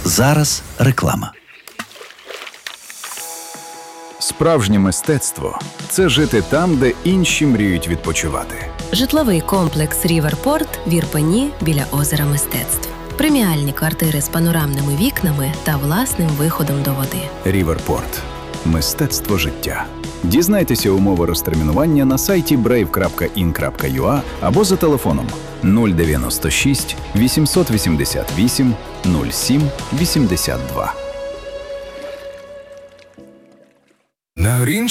Зараз реклама. Справжнє мистецтво – це жити там, де інші мріють відпочивати. Житловий комплекс «Ріверпорт» в Ірпені біля озера Мистецтв. Преміальні квартири з панорамними вікнами та власним виходом до води. «Ріверпорт» – мистецтво життя. Дізнайтеся умови розтермінування на сайті brave.in.ua або за телефоном 096 888 07 82.